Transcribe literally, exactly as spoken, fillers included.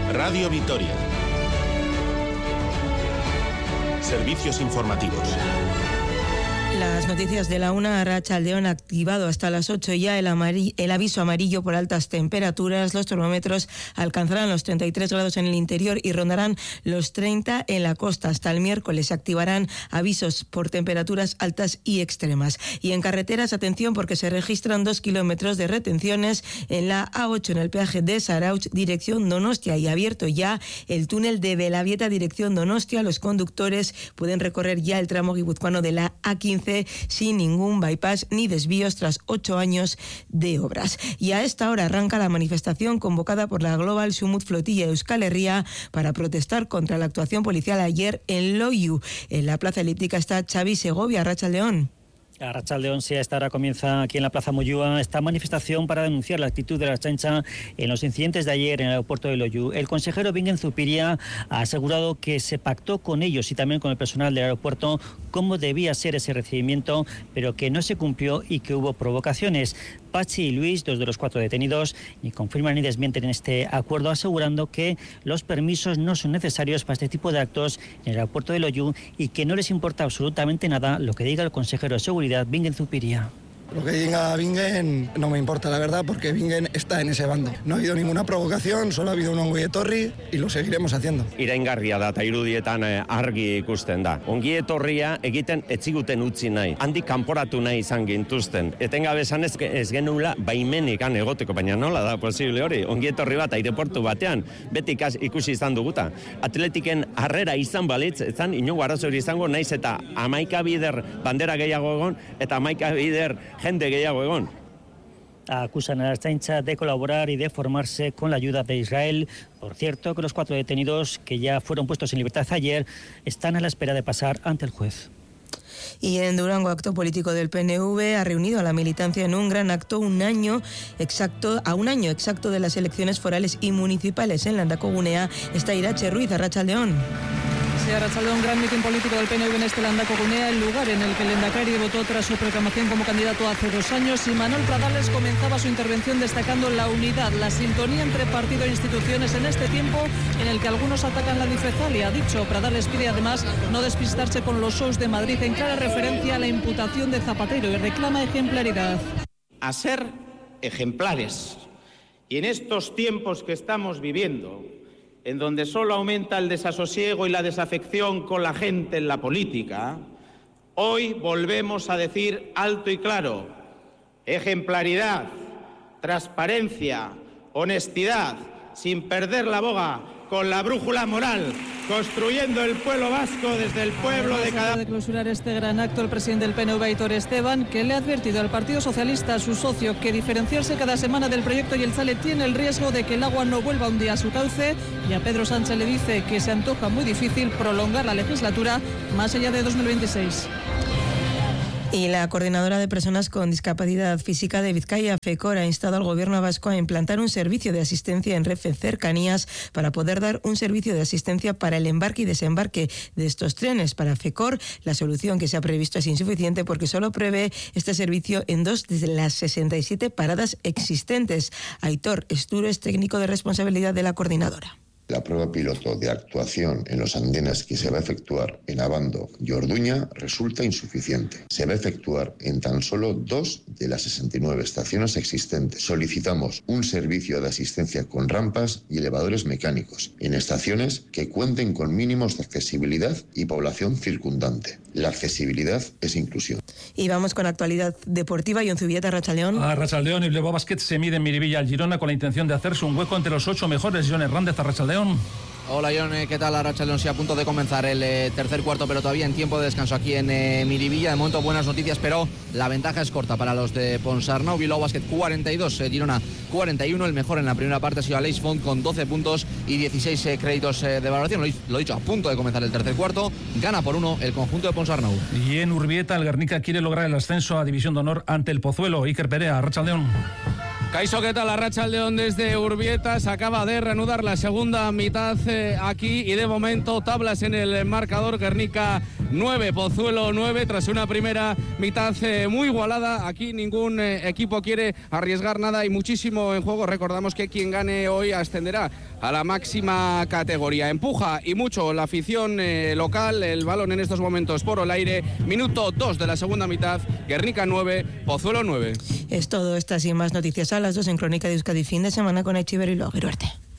Radio Vitoria. Servicios informativos. Las noticias de la una. Arratsaldeon activado hasta las ocho ya el, amari- el aviso amarillo por altas temperaturas. Los termómetros alcanzarán los treinta y tres grados en el interior y rondarán los treinta en la costa. Hasta el miércoles se activarán avisos por temperaturas altas y extremas. Y en carreteras, atención, porque se registran dos kilómetros de retenciones en la A ocho en el peaje de Zarautz, dirección Donostia, y abierto ya el túnel de Belavieta, dirección Donostia. Los conductores pueden recorrer ya el tramo guipuzcoano de la A quince sin ningún bypass ni desvíos tras ocho años de obras. Y a esta hora arranca la manifestación convocada por la Global Sumut Flotilla Euskal Herria para protestar contra la actuación policial ayer en Loiu. En la plaza elíptica está Xavi Segovia. Arratsaldeon. Arratsaldeon, sí, a esta hora comienza aquí en la Plaza Moyúa esta manifestación para denunciar la actitud de la Ertzaintza en los incidentes de ayer en el aeropuerto de Loiu. El consejero Bingen Zupiria ha asegurado que se pactó con ellos y también con el personal del aeropuerto cómo debía ser ese recibimiento, pero que no se cumplió y que hubo provocaciones. Pachi y Luis, dos de los cuatro detenidos, ni confirman ni desmienten este acuerdo, asegurando que los permisos no son necesarios para este tipo de actos en el aeropuerto de Loiu y que no les importa absolutamente nada lo que diga el consejero de seguridad, Bingen Zupiria. Lo que diga Bingen no me importa, la verdad, porque Bingen está en ese bando. No ha habido ninguna provocación, solo ha habido un ongi etorri y lo seguiremos haciendo. Iraingarria da eta irudietan argi ikusten da. Ongi etorria egiten etziguten utzi nahi. Handik kanporatu nahi izan gintuzten. Etengabe esan ez, ez genuela baimenik han egoteko, baina nola da posible hori? Ongi etorri bat aireportu batean, beti ikusi izan duguta. Atletiken harrera izan balitz, ezan inongo arazo izango, naiz eta hamaika bider bandera gehiago egon, eta hamaika bider gente gehiago egon. Acusan a la Ertzaintza de colaborar y de formarse con la ayuda de Israel. Por cierto, que los cuatro detenidos que ya fueron puestos en libertad ayer están a la espera de pasar ante el juez. Y en Durango, acto político del P N V ha reunido a la militancia en un gran acto un año exacto, a un año exacto de las elecciones forales y municipales. En Landakogunea está Irache Ruiz. Arratsaldeon. Sí, Arratsaldeon, un gran mitin político del P N V en este Landakogunea, el lugar en el que el Lehendakari votó tras su proclamación como candidato hace dos años, y Manuel Pradales comenzaba su intervención destacando la unidad, la sintonía entre partido e instituciones en este tiempo en el que algunos atacan la Difezal. Ha dicho, Pradales pide además no despistarse con los shows de Madrid, en clara referencia a la imputación de Zapatero, y reclama ejemplaridad. A ser ejemplares. Y en estos tiempos que estamos viviendo, en donde solo aumenta el desasosiego y la desafección con la gente en la política, hoy volvemos a decir alto y claro: ejemplaridad, transparencia, honestidad, sin perder la boga, con la brújula moral, construyendo el pueblo vasco desde el pueblo de cada... De clausurar este gran acto, el presidente del P N V, Aitor Esteban, que le ha advertido al Partido Socialista, a su socio, que diferenciarse cada semana del proyecto Jeltzale tiene el riesgo de que el agua no vuelva un día a su cauce, y a Pedro Sánchez le dice que se antoja muy difícil prolongar la legislatura más allá de dos mil veintiséis. Y la coordinadora de personas con discapacidad física de Vizcaya, FECOR, ha instado al gobierno vasco a implantar un servicio de asistencia en Renfe Cercanías para poder dar un servicio de asistencia para el embarque y desembarque de estos trenes. Para FECOR, la solución que se ha previsto es insuficiente porque solo prevé este servicio en dos de las sesenta y siete paradas existentes. Aitor Esturo es técnico de responsabilidad de la coordinadora. La prueba piloto de actuación en los andenes que se va a efectuar en Abando y Orduña resulta insuficiente. Se va a efectuar en tan solo dos de las sesenta y nueve estaciones existentes. Solicitamos un servicio de asistencia con rampas y elevadores mecánicos en estaciones que cuenten con mínimos de accesibilidad y población circundante. La accesibilidad es inclusión. Y vamos con actualidad deportiva. Jon Zubieta, Arratsaldeon. Arratsaldeon, y Bilbao Basket se mide en Miribilla al Girona con la intención de hacerse un hueco entre los ocho mejores. Jon Hernández, Arratsaldeon. Hola Jon, ¿qué tal? Arratsaldeon, sí, a punto de comenzar el eh, tercer cuarto, pero todavía en tiempo de descanso aquí en eh, Miribilla. De momento buenas noticias, pero la ventaja es corta para los de Ponsarnau. Bilbao Basket cuarenta y dos, eh, Girona cuarenta y uno. El mejor en la primera parte ha sido Aleix Font con doce puntos y dieciséis eh, créditos eh, de valoración. Lo, lo dicho, a punto de comenzar el tercer cuarto. Gana por uno el conjunto de Ponsarnau. Y en Urbieta, el Guernica quiere lograr el ascenso a División de Honor ante el Pozuelo. Iker Perea, Arratsaldeon. Kaixo, ¿qué tal? Arratsaldeon desde Urbieta. Se acaba de reanudar la segunda mitad eh, aquí y de momento tablas en el marcador. Guernica nueve, Pozuelo nueve, tras una primera mitad eh, muy igualada. Aquí ningún eh, equipo quiere arriesgar nada y muchísimo en juego. Recordamos que quien gane hoy ascenderá a la máxima categoría. Empuja y mucho la afición eh, local. El balón en estos momentos por el aire. Minuto dos de la segunda mitad. Guernica nueve, Pozuelo nueve. Es todo. Estas y más noticias a las dos en Crónica de Euskadi, fin de semana con Etxeberri Logueruarte.